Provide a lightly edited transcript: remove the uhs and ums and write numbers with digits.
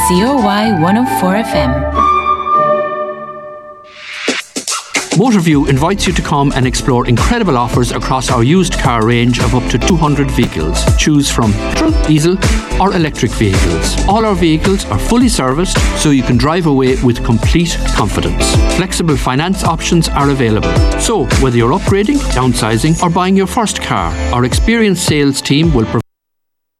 COY 104 FM. Motorview invites you to come and explore incredible offers across our used car range of up to 200 vehicles. Choose from petrol, diesel or electric vehicles. All our vehicles are fully serviced so you can drive away with complete confidence. Flexible finance options are available. So, whether you're upgrading, downsizing or buying your first car, our experienced sales team will provide